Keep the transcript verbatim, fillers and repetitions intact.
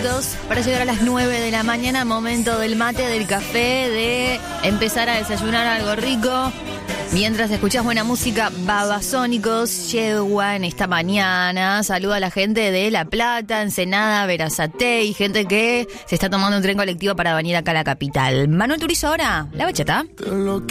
minutos para llegar a las nueve de la mañana, momento del mate, del café, de empezar a desayunar algo rico. Mientras escuchás buena música, Babasónicos llegua en esta mañana. Saluda a la gente de La Plata, Ensenada, Verazategui y gente que se está tomando un tren colectivo para venir acá a la capital. Manuel Turizo ahora, la bachata. Lo